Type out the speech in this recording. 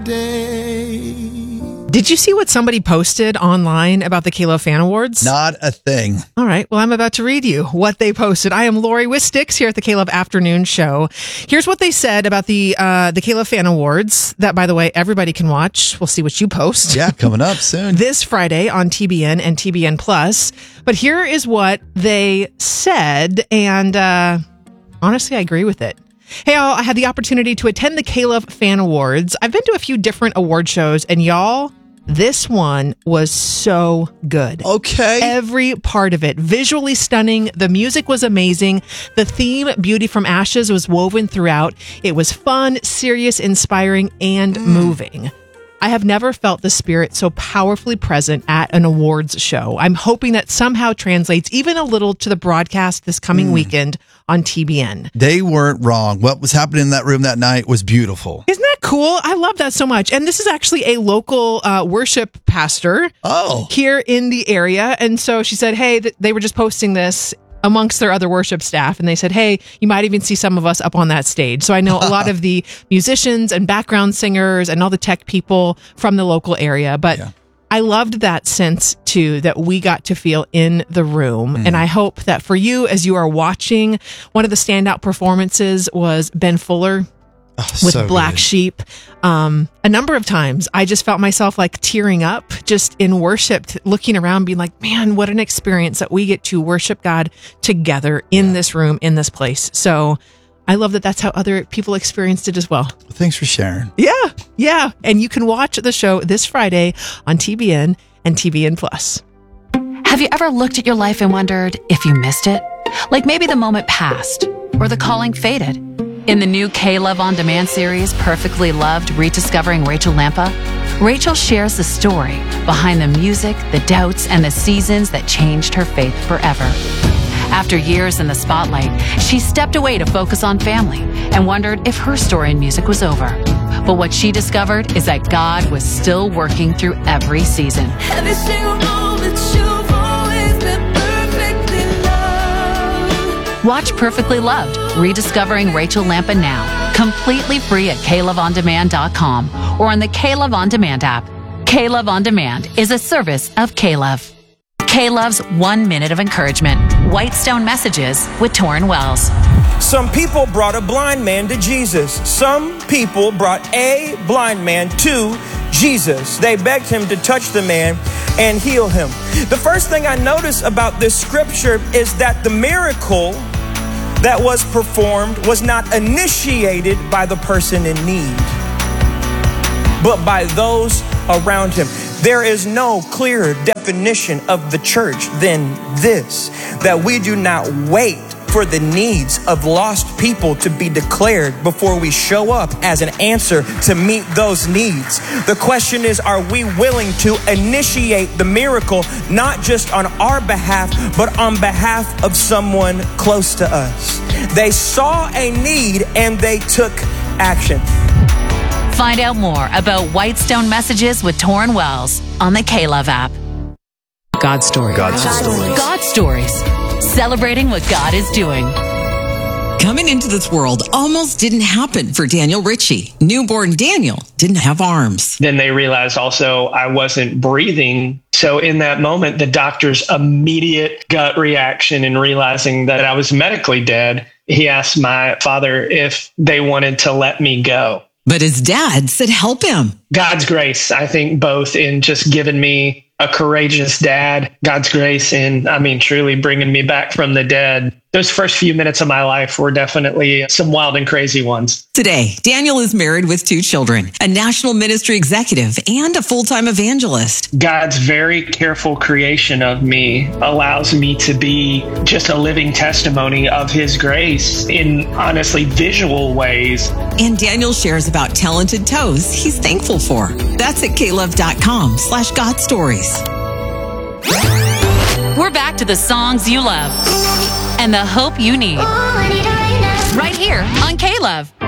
Did you see what somebody posted online about the K-Love Fan Awards? Not a thing. All right. Well, I'm about to read you what they posted. I am Lori Wistix here at the K-Love Afternoon Show. Here's what they said about the K-Love Fan Awards that, by the way, everybody can watch. We'll see what you post. Yeah, coming up soon. This Friday on TBN and TBN Plus. But here is what they said, and honestly, I agree with it. Hey, y'all, I had the opportunity to attend the K-Love Fan Awards. I've been to a few different award shows, and y'all, this one was so good. Okay. Every part of it. Visually stunning. The music was amazing. The theme, Beauty from Ashes, was woven throughout. It was fun, serious, inspiring, and moving. I have never felt the spirit so powerfully present at an awards show. I'm hoping that somehow translates even a little to the broadcast this coming weekend on TBN. They weren't wrong. What was happening in that room that night was beautiful. Isn't that cool? I love that so much. And this is actually a local worship pastor here in the area. And so she said, hey, they were just posting this amongst their other worship staff. And they said, hey, you might even see some of us up on that stage. So I know a lot of the musicians and background singers and all the tech people from the local area. But I loved that sense, too, that we got to feel in the room. And I hope that for you, as you are watching, one of the standout performances was Ben Fuller with so Black good. Sheep. A number of times I just felt myself like tearing up just in worship, looking around, being like, man, what an experience that we get to worship God together in this room, in this place. So I love that that's how other people experienced it as well. Thanks for sharing. Yeah. And you can watch the show this Friday on TBN and TBN Plus. Have you ever looked at your life and wondered if you missed it? Like maybe the moment passed or the calling faded. In the new K-Love On Demand series, Perfectly Loved, Rediscovering Rachel Lampa, Rachel shares the story behind the music, the doubts, and the seasons that changed her faith forever. After years in the spotlight, she stepped away to focus on family and wondered if her story in music was over. But what she discovered is that God was still working through every season. Every single moment you've always been perfectly loved. Watch Perfectly Loved, Rediscovering Rachel Lampa now, completely free at KLoveOnDemand.com or on the K-Love On Demand app. K-Love On Demand is a service of K-Love. K-Love's 1 minute of encouragement. Whitestone Messages with Torrin Wells. Some people brought a blind man to Jesus. Some people brought a blind man to Jesus. They begged him to touch the man and heal him. The first thing I notice about this scripture is that the miracle that was performed was not initiated by the person in need, but by those around him. There is no clearer definition of the church than this, that we do not wait for the needs of lost people to be declared before we show up as an answer to meet those needs. The question is, are we willing to initiate the miracle, not just on our behalf, but on behalf of someone close to us? They saw a need and they took action. Find out more about Whitestone Messages with Torrin Wells on the K-Love app. God Story. God Stories. God Stories. Celebrating what God is doing. Coming into this world almost didn't happen for Daniel Ritchie. Newborn Daniel didn't have arms. Then they realized also I wasn't breathing. So in that moment, the doctor's immediate gut reaction in realizing that I was medically dead, he asked my father if they wanted to let me go. But his dad said, help him. God's grace, I think, both in just giving me a courageous dad, God's grace in, truly bringing me back from the dead. Those first few minutes of my life were definitely some wild and crazy ones. Today, Daniel is married with 2 children, a national ministry executive, and a full-time evangelist. God's very careful creation of me allows me to be just a living testimony of his grace in honestly visual ways. And Daniel shares about talented toes he's thankful for. That's at klove.com/God Stories. We're back to the songs you love and the hope you need. Right here on K-Love.